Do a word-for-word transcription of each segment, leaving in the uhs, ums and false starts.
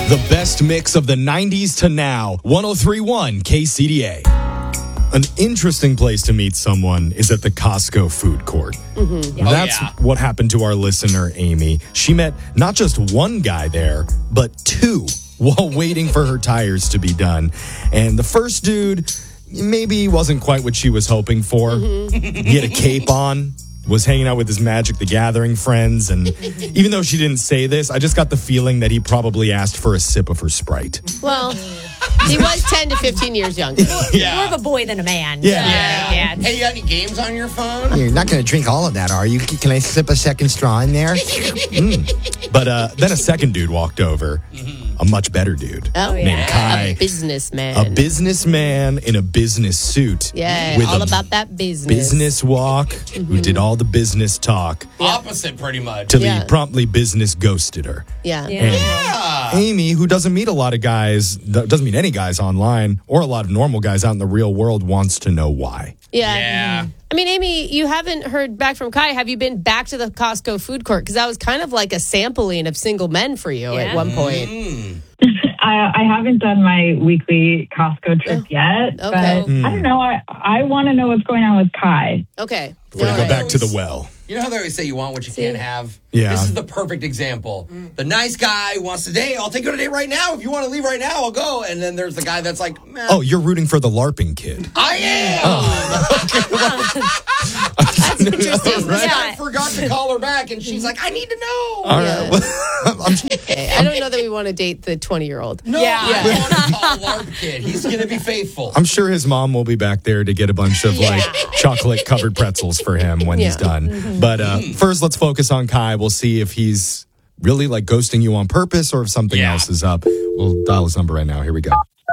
The best mix of the nineties to now. one oh three point one K C D A. An interesting place to meet someone is at the Costco food court. Mm-hmm. Yeah. That's oh, yeah. what happened to our listener, Amy. She met not just one guy there, but two while waiting for her tires to be done. And the first dude, maybe wasn't quite what she was hoping for. Mm-hmm. He had a cape on, was hanging out with his Magic the Gathering friends, and even though she didn't say this, I just got the feeling that he probably asked for a sip of her Sprite. Well, he was ten to fifteen years younger. Yeah. More of a boy than a man. Yeah. yeah. yeah. Hey, you got any games on your phone? You're not going to drink all of that, are you? Can I slip a second straw in there? mm. But uh, then a second dude walked over. Mm-hmm. A much better dude oh, named yeah. Kai. A businessman. A businessman in a business suit. Yeah, with all a about that business. Business walk, mm-hmm. who did all the business talk. Yep. Opposite, pretty much. Till yeah. he promptly business ghosted her. Yeah. Yeah. And yeah. Amy, who doesn't meet a lot of guys, doesn't meet any guys online, or a lot of normal guys out in the real world, wants to know why. Yeah. Yeah. I mean, Amy, you haven't heard back from Kai. Have you been back to the Costco food court? Because that was kind of like a sampling of single men for you Yeah. at one point. Mm. I, I haven't done my weekly Costco trip yet, Okay. but Mm. I don't know. I, I want to know what's going on with Kai. Okay. We're going to go back to the well. You know how they always say you want what you See? can't have? Yeah. This is the perfect example. The nice guy who wants to date, I'll take you on a date right now. If you want to leave right now, I'll go. And then there's the guy that's like, man, Oh, you're rooting for the LARPing kid. I am. Oh. That's interesting. Right? Yeah. I forgot to call her back, and she's like, I need to know. All Yeah. right. Well, I'm, Okay. I don't know that we want to date the twenty-year-old. No, Yeah. I want to call LARP kid. He's going to be faithful. I'm sure his mom will be back there to get a bunch of Yeah. like chocolate covered pretzels for him when he's Yeah. done. Mm-hmm. But uh, first, let's focus on Kai. We'll see if he's really like ghosting you on purpose or if something Yeah. else is up. We'll dial his number right now. Here we go.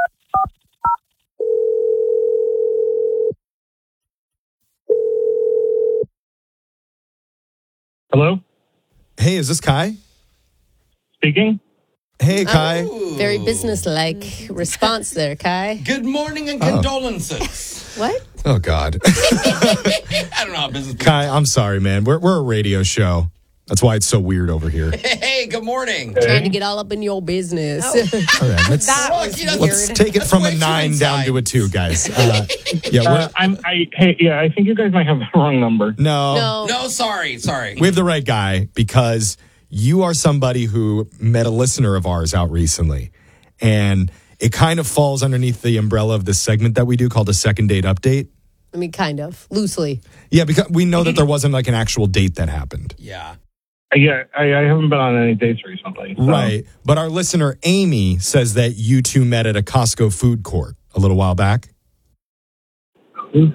Hello? Hey, is this Kai? Speaking? Hey, Kai. Ooh. Very business-like response there, Kai. Good morning and condolences. What? Oh, God. I don't know how business people Kai, I'm sorry, man. We're, we're a radio show. That's why it's so weird over here. Hey, good morning. Trying to get all up in your business. All right, let's, That Look, was you know, let's weird. take it That's from way a too nine down inside. to a two, guys. Uh, yeah, we're, Uh, I'm, I, hey, yeah, I think you guys might have the wrong number. no. No. No, sorry, sorry. We have the right guy because you are somebody who met a listener of ours out recently. And it kind of falls underneath the umbrella of this segment that we do called a second date update. I mean, kind of. Loosely. Yeah, because we know that there wasn't like an actual date that happened. Yeah. Uh, Yeah, I, I haven't been on any dates recently. so- Right. But our listener, Amy, says that you two met at a Costco food court a little while back. Who's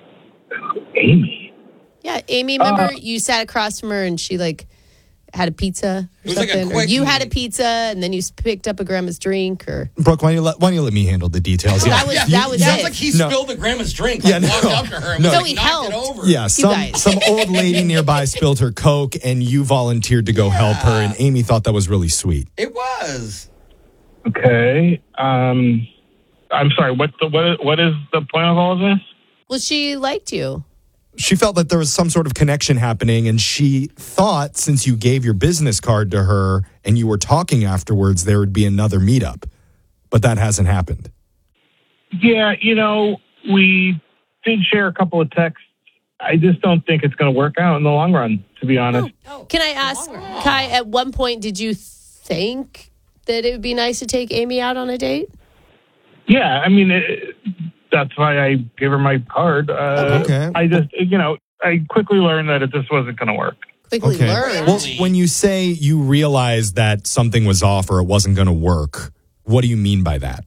Amy? Yeah, Amy, remember Uh, you sat across from her and she like had a pizza It or was like a something? or quick you had a meet. pizza and then you picked up a grandma's drink or Brooke, why don't you let, why don't you let me handle the details? Oh, that was- Yeah, that was sounds it. like he No. spilled the grandma's drink. Yeah, Like, no. walked up to her and No. was So like, he knocked it helped. over. Yeah, some guys. some old lady nearby spilled her Coke and you volunteered to go help her and Amy thought that was really sweet. It was. Okay. Um, I'm sorry. What's the what? What is the point of all of this? well, she liked you. She felt that there was some sort of connection happening and she thought since you gave your business card to her and you were talking afterwards there would be another meetup. But that hasn't happened. Yeah, you know, we did share a couple of texts. I just don't think it's going to work out in the long run, to be honest. Can I ask, Kai, at one point, did you think that it would be nice to take Amy out on a date? Yeah, I mean, it, that's why I gave her my card. Uh, Okay. I just, you know, I quickly learned that it just wasn't going to work. Quickly learned. Well, when you say you realized that something was off or it wasn't going to work, what do you mean by that?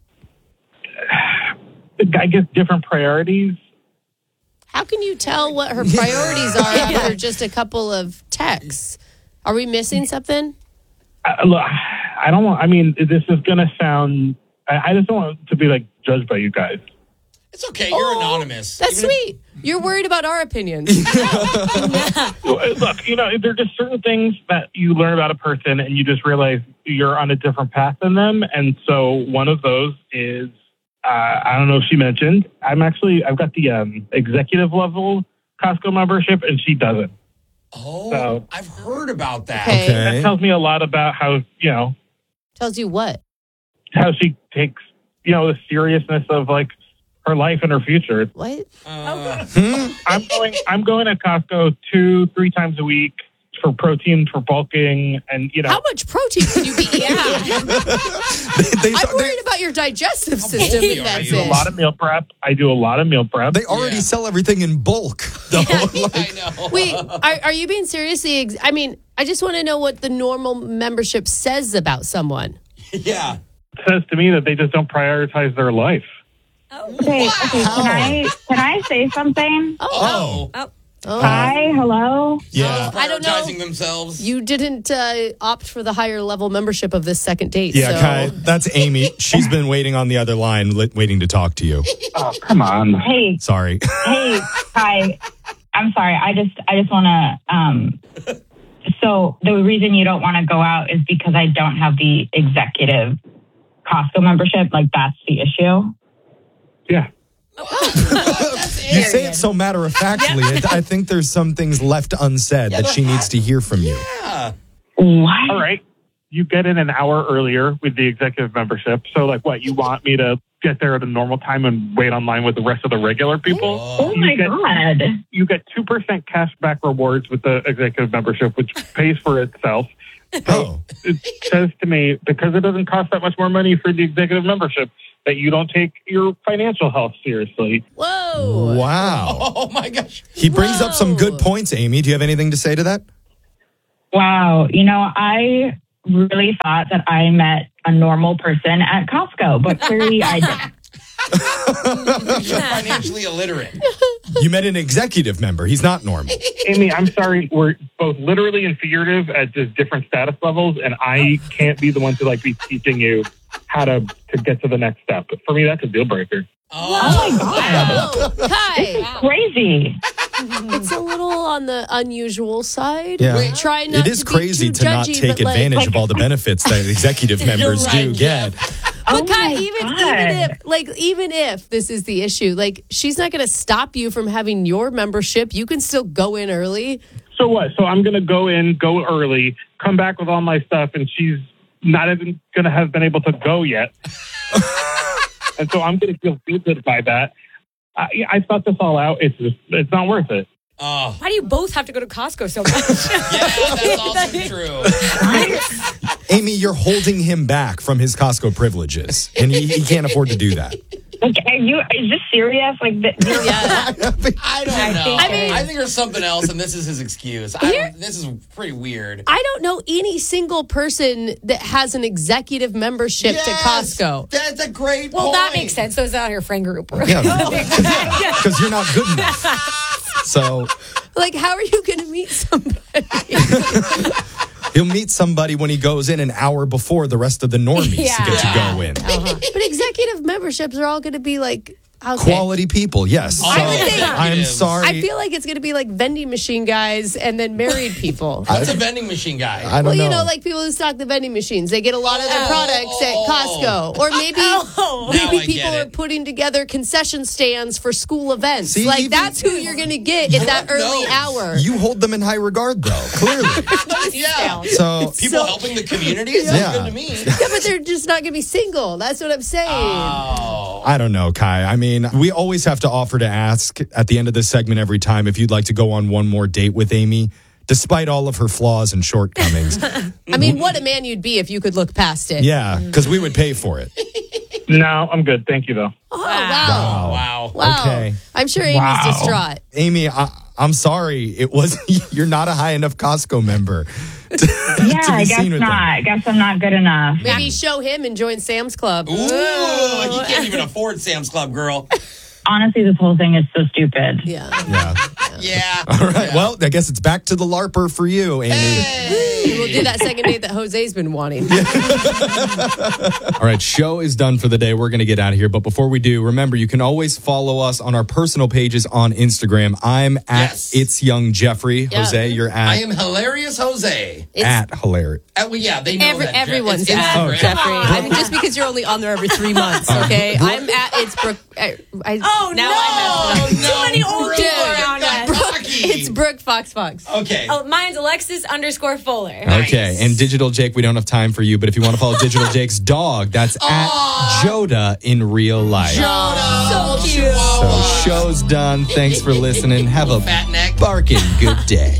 I guess different priorities. How can you tell what her priorities are after just a couple of texts? Are we missing something? I, look, I don't want, I mean, this is going to sound, I, I just don't want to be like judged by you guys. It's okay. You're Oh, anonymous. That's Even if- sweet. You're worried about our opinions. Look, you know, there are just certain things that you learn about a person and you just realize you're on a different path than them. And so one of those is, uh, I don't know if she mentioned, I'm actually, I've got the um, executive level Costco membership and she doesn't. Oh, So- I've heard about that. Okay. Okay. That tells me a lot about how, you know, Tells you what? how she takes, you know, the seriousness of like her life and her future. What? Uh, I'm going. I'm going to Costco two, three times a week for protein, for bulking, and you know. How much protein can you be eating? They, they, I'm they- worried about your digestive system. bulky If are that's I do a it. lot of meal prep. I do a lot of meal prep. they already Yeah. sell everything in bulk. though. I know. Wait, are, are you being seriously? Ex- I mean, I just want to know what the normal membership says about someone. Yeah. It says to me that they just don't prioritize their life. Okay, okay. Can I can I say something? Oh. Oh, Hi, hello. Yeah. I don't know. Prioritizing themselves. You didn't uh, opt for the higher level membership of this second date. Yeah, so. Kai, that's Amy. She's been waiting on the other line, li- waiting to talk to you. Oh, come on. Hey, Sorry. hey, hi. I'm sorry. I just I just want to. Um, so the reason you don't want to go out is because I don't have the executive Costco membership. Like that's the issue. Yeah. You say it so matter of factly. I I think there's some things left unsaid that she needs to hear from you. Yeah. What? All right. You get in an hour earlier with the executive membership. So, like, what? You want me to get there at a normal time and wait online with the rest of the regular people? Oh my You get- god. You get two percent cash back rewards with the executive membership, which pays for itself. Oh. It says to me, because it doesn't cost that much more money for the executive membership, that you don't take your financial health seriously. Whoa. Wow. Oh my gosh. He brings up some good Whoa. points, Amy. Do you have anything to say to that? Wow. You know, I really thought that I met a normal person at Costco, but clearly I didn't. You're financially illiterate. You met an executive member. He's not normal. Amy, I'm sorry. We're both literally and figurative at just different status levels, and I can't be the one to like be teaching you how to, to get to the next step. For me, that's a deal breaker. Oh my god. Whoa. Kai, Crazy. it's a little on the unusual side. Yeah. Wait, try not It is to be crazy too to not judgy, take but, like- advantage of all the benefits that executive members right, do get. But Oh Kai, my even God. even if like even if this is the issue, like she's not going to stop you from having your membership. You can still go in early. So what? So I'm going to go in, go early, come back with all my stuff, and she's not even going to have been able to go yet. And so I'm going to feel stupid by that. I, I thought this all out. It's just, it's not worth it. Oh. why do you both have to go to Costco so much? Yeah, that's also true. Amy, you're holding him back from his Costco privileges, and he, he can't afford to do that. Like, are you? Is this serious? Like, the, Yeah. I don't know. think- I, I mean- think there's something else, and this is his excuse. I Here- don't, this is pretty weird. I don't know any single person that has an executive membership to Yes, Costco. That's a great well, point. that makes sense. Those out here friend group. Yeah, because you're not good enough. So Like, how are you going to meet somebody? he'll meet somebody when he goes in an hour before the rest of the normies to get Yeah. to go in. But executive memberships are all going to be like okay. Quality people, yes. So I would think- I'm sorry. I feel like it's going to be like vending machine guys and then married people. What's a vending machine guy? I don't Well, know. you know, like people who stock the vending machines, they get a lot of their Oh. products at Costco, or maybe Oh. Now maybe I people get are it. putting together concession stands for school events. See, like even- that's who you're going to get at that Lord early knows. hour. you hold them in high regard, though. Clearly. Yeah. So People So- helping the community? It sounds Yeah. good to me. Yeah, but they're just not going to be single. That's what I'm saying. Oh. I don't know, Kai. I mean, we always have to offer to ask at the end of this segment every time if you'd like to go on one more date with Amy, despite all of her flaws and shortcomings. I mean, what a man you'd be if you could look past it. Yeah, because we would pay for it. No, I'm good. Thank you, though. Oh, wow. Wow. Wow. Okay. I'm sure Amy's Wow. distraught. Amy, I, I'm sorry. It was you're not a high enough Costco member. To, yeah, to be I guess seen with them. not. I guess I'm not good enough. Maybe show him and join Sam's Club. Ooh, you can't even afford Sam's Club, girl. Honestly, this whole thing is so stupid. Yeah. Yeah. Yeah. All right. Well, I guess it's back to the LARPer for you, Amy. We'll do that second date that Jose's been wanting. All right, show is done for the day. We're going to get out of here. But before we do, remember, you can always follow us on our personal pages on Instagram. I'm at Yes. It's Young Jeffrey. Yeah. Jose, you're at, I am hilarious, Jose. at hilarious. Uh, well, yeah, they know Every, that. Je- everyone's it's at Instagram. Jeffrey. I mean, just because you're only on there every three months, okay? I'm at it's Brooke. I, I, Oh, now no. I messed it up. Too many old Dude, people around us. Brooke, Cocky. it's Brooke Fox Fox. Okay. Oh, mine's Alexis underscore Fuller. Okay, and Digital Jake, we don't have time for you, but if you want to follow Digital Jake's dog, that's at Joda in real life. So cute. So show's done. Thanks for listening. Have a Fat neck. barking good day.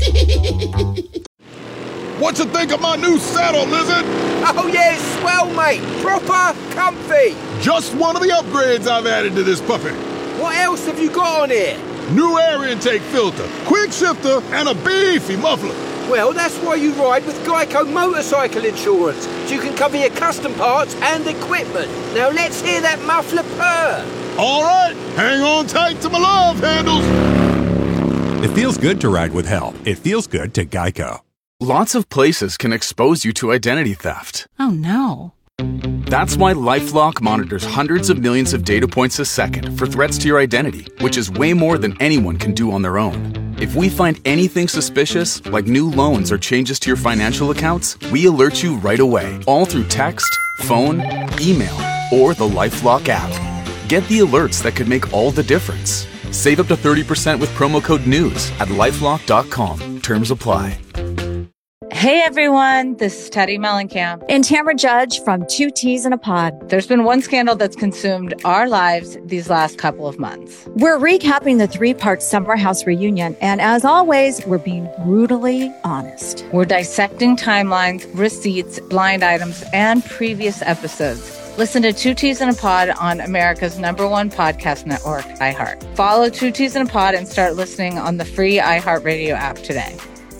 What you think of my new saddle, Lizard? Oh yeah, it's swell, mate. Proper comfy. Just one of the upgrades I've added to this puppy. What else have you got on here? New air intake filter, quick shifter, and a beefy muffler. Well, that's why you ride with Geico Motorcycle Insurance, so you can cover your custom parts and equipment. Now let's hear that muffler purr. All right, hang on tight to my love handles. It feels good to ride with help. It feels good to Geico. Lots of places can expose you to identity theft. Oh, no. That's why LifeLock monitors hundreds of millions of data points a second for threats to your identity, which is way more than anyone can do on their own. If we find anything suspicious, like new loans or changes to your financial accounts, we alert you right away, all through text, phone, email, or the LifeLock app. Get the alerts that could make all the difference. Save up to thirty percent with promo code NEWS at lifelock dot com. Terms apply. Hey everyone, this is Teddy Mellencamp and Tamara Judge from Two Teas in a Pod. There's been one scandal that's consumed our lives these last couple of months. We're recapping the three-part Summer House reunion, and as always, we're being brutally honest. We're dissecting timelines, receipts, blind items, and previous episodes. Listen to Two Teas in a Pod on America's number one podcast network, iHeart. Follow Two Teas in a Pod and start listening on the free iHeartRadio app today.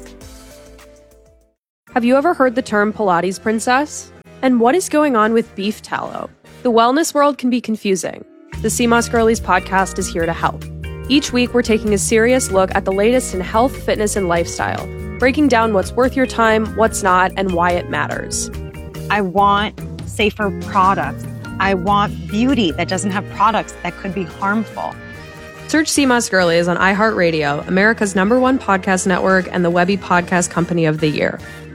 Have you ever heard the term Pilates princess? And what is going on with beef tallow? The wellness world can be confusing. The C M O S Girlies podcast is here to help. Each week, we're taking a serious look at the latest in health, fitness, and lifestyle, breaking down what's worth your time, what's not, and why it matters. I want safer products. I want beauty that doesn't have products that could be harmful. Search C M O S Girlies on iHeartRadio, America's number one podcast network and the Webby Podcast Company of the Year.